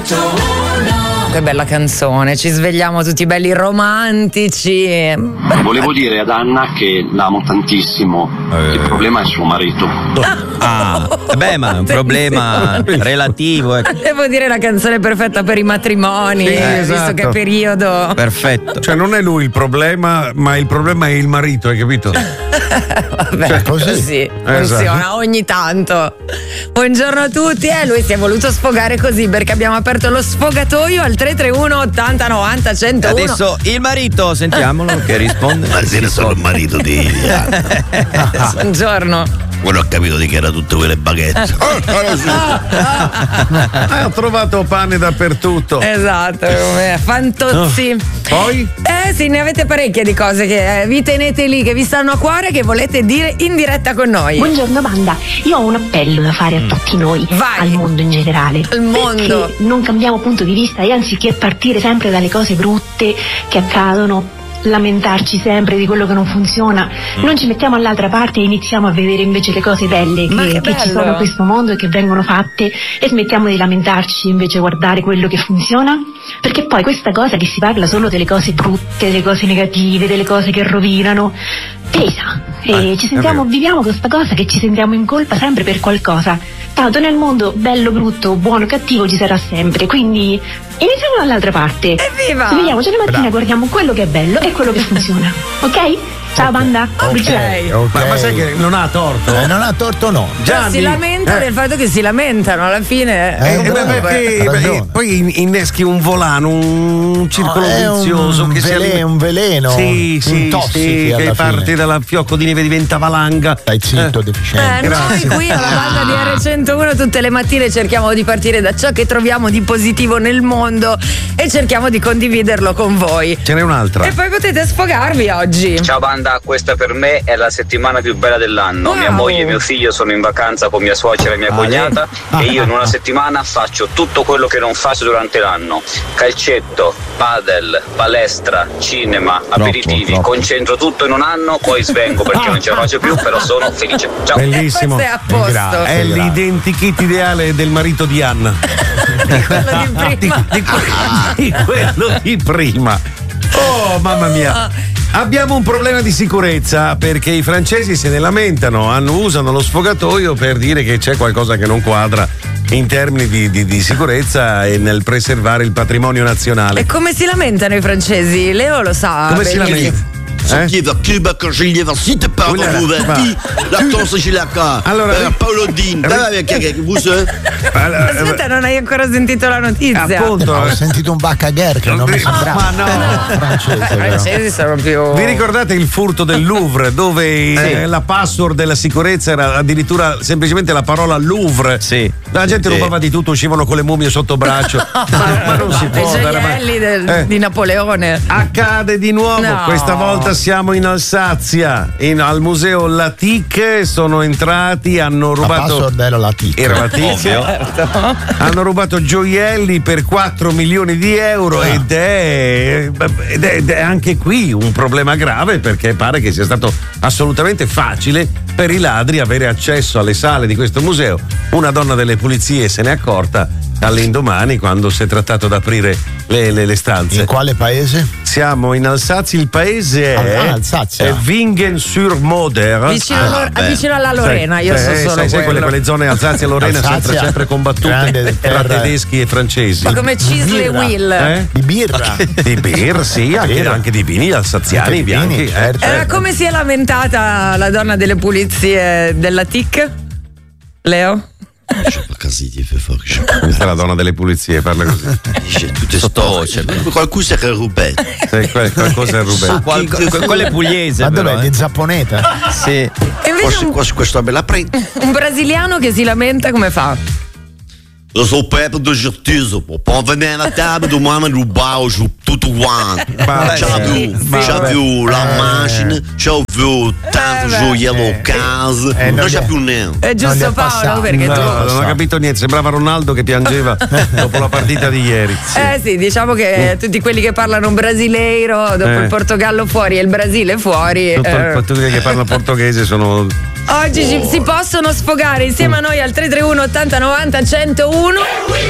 Che bella canzone, ci svegliamo tutti belli romantici. Volevo dire ad Anna che l'amo tantissimo. Il problema è suo marito. Beh, ma è un problema relativo. Devo dire la canzone perfetta per i matrimoni, visto che è periodo. Perfetto. Cioè non è lui il problema, ma il problema è il marito, hai capito? Vabbè, così funziona ogni tanto. Buongiorno a tutti, lui si è voluto sfogare così perché abbiamo aperto lo sfogatoio al 331 80 90 101. Adesso il marito, sentiamolo che risponde. Ma se ne sono il marito di Buongiorno. Quello ho capito di che era tutte quelle baguette. Ho trovato pane dappertutto. Esatto, fantozzi. Poi? Sì, ne avete parecchie di cose che vi tenete lì, che vi stanno a cuore, che volete dire in diretta con noi. Buongiorno banda, io ho un appello da fare a tutti noi, al mondo in generale. Al mondo. Perché non cambiamo punto di vista e anziché partire sempre dalle cose brutte che accadono, lamentarci sempre di quello che non funziona, non ci mettiamo all'altra parte e iniziamo a vedere invece le cose belle che ci sono in questo mondo e che vengono fatte, e smettiamo di lamentarci invece guardare quello che funziona, perché poi questa cosa che si parla solo delle cose brutte, delle cose negative, delle cose che rovinano, pesa e ci sentiamo, viviamo questa cosa che ci sentiamo in colpa sempre per qualcosa. Tanto nel mondo bello, brutto, buono, cattivo ci sarà sempre, quindi iniziamo dall'altra parte. Evviva! Svegliamoci la mattina, guardiamo quello che è bello e quello che funziona, ok? Ciao banda. Ok. Ma sai che non ha torto? Non ha torto, no. Gianni si lamenta del fatto che si lamentano, alla fine. Poi inneschi un volano, un circolo vizioso che un veleno, un tossico che parte dalla fiocco di neve diventa valanga. Stai zitto, deficiente. Noi qui alla banda di R101 tutte le mattine cerchiamo di partire da ciò che troviamo di positivo nel mondo e cerchiamo di condividerlo con voi. Ce n'è un'altra. E poi potete sfogarvi oggi. Ciao banda, questa per me è la settimana più bella dell'anno. Mia moglie e mio figlio sono in vacanza con mia suocera e mia cognata e io in una settimana faccio tutto quello che non faccio durante l'anno: calcetto, padel, palestra, cinema, aperitivi. Concentro tutto in un anno, poi svengo perché non ce la faccio più, però sono felice. Ciao. Bellissimo. Questo è a posto. È l'identikit ideale del marito di Anna. Di quello di prima. Di quello di prima. Oh, mamma mia. Abbiamo un problema di sicurezza perché i francesi se ne lamentano, usano lo sfogatoio per dire che c'è qualcosa che non quadra in termini di sicurezza e nel preservare il patrimonio nazionale. E come si lamentano i francesi? Leo lo sa. Come si lamentano? Allora, Paolo Din, aspetta, non hai ancora sentito la notizia? Appunto, ho sentito un Baccaguer che non mi sembrava. Ma no, I francesi sono più. Vi ricordate il furto del Louvre dove la password della sicurezza era addirittura semplicemente la parola Louvre? Sì. La gente rubava di tutto, uscivano con le mummie sotto braccio. ma non si può. I gioielli di Napoleone. Accade di nuovo, questa volta siamo in Alsazia, al museo Latic, sono entrati, hanno rubato. Era Latic. Era Latic. Certo. Hanno rubato gioielli per 4 milioni di euro ed è anche qui un problema grave perché pare che sia stato assolutamente facile per i ladri avere accesso alle sale di questo museo. Una donna delle pulizie se n'è accorta all'indomani quando si è trattato di aprire le stanze. In quale paese? Siamo in Alsazia, il paese è Wingen-sur-Moder. Vicino alla Lorena, io so solo sai quelle zone Alsazia e Lorena sempre combattute tra tedeschi e francesi. Come Cisle e Will. Di birra. Di birra, sì, anche di vini alsaziani bianchi. Come si è lamentata la donna delle pulizie della TIC? Leo? Questa è la donna delle pulizie, parla così. Sottovoce. Qualcuno si è rubato. Qualcosa è rubato. Quello è pugliese. Ma dov'è? Di Zapponeta? Sì. E invece Questo me la prendo. un brasiliano che si lamenta come fa? Eu sou perto do Gertuso, pô. Pode venir na table do mano do baixo, tudo quanto. Já viu la macchina, já viu tanto gioiello casa, non c'è più niente. È giusto Paolo, perché tu. Non ho capito niente, sembrava Ronaldo che piangeva dopo la partita di ieri. Sì, diciamo che tutti quelli che parlano brasileiro, dopo il Portogallo fuori e il Brasile fuori. Tutti quelli che parlano portoghese sono. Oggi si possono sfogare insieme a noi al 331 80 90 101.